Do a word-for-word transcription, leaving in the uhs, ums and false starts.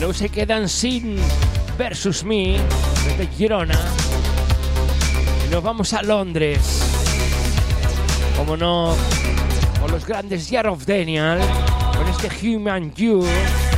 luego se quedan sin Versus Me desde Girona. Y nos vamos a Londres. Como no, con los grandes Year of Daniel, con este Human You.